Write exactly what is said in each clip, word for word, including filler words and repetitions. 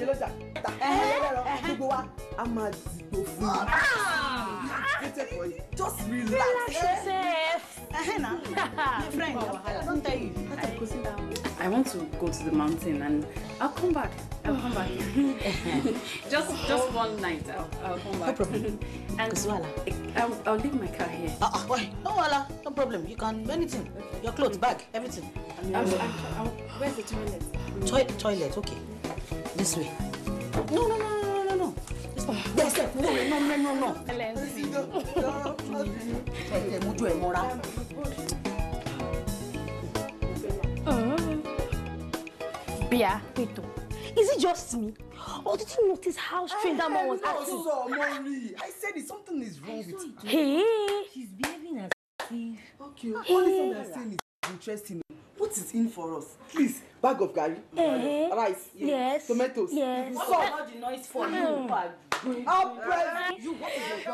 Just relax. My friend, don't tell you. I want to go to the mountain and I'll come back. I'll come back. just just one night. I'll, I'll come back. No problem. And I'll, I'll leave my car here. Uh, uh, why? No, wala. No problem. You can do anything. Your clothes, bag, everything. I'm, I'm, I'm, where's the toilet? Toi toilet, okay. This way. No, no, no, no, no, no. This one. Yes, yes. No, no, no, no, no. Bia, wait. Is it just me? Or did you notice how strange that man was acting? So, Mori, I said it, something is wrong with you. Hey! She's behaving as if. Okay, all this thing they're saying is interesting. What is in for us? Please, bag of garri, uh-huh. rice, yes, tomatoes. Yes. What's all the noise for you? Oh, President! You, what is your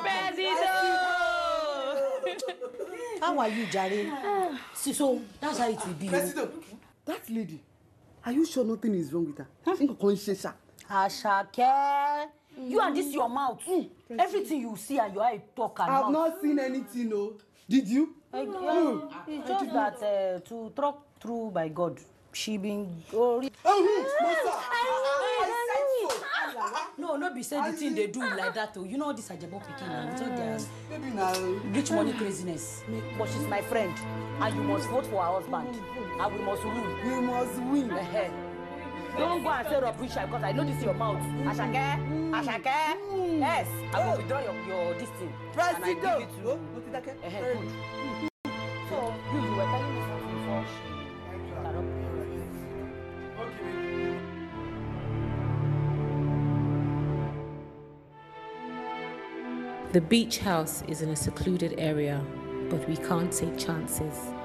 President! How are you, Jare? See, so that's how it will be. President, that lady, are you sure nothing is wrong with her? Huh? Ashake, you and this your mouth. Mm. Everything you see and your eye talk and I've mouth. not seen anything, no. Did you? Uh, yeah, it's just that uh, to talk through by God, she been glory. No, no, be say the thing they do like that too. You know this Ajabo picking now. It's all their maybe now rich money craziness. But she's my friend, and you must vote for her husband, and we must win. We must win. Uh-huh. Don't go and say rubbish because I know this is your mouth. Ashake, Ashake. Yes, I will withdraw your, your this thing. President. And I give it to you. Uh-huh, good. So, you, you were telling me something before she interrupted. The beach house is in a secluded area, but we can't take chances.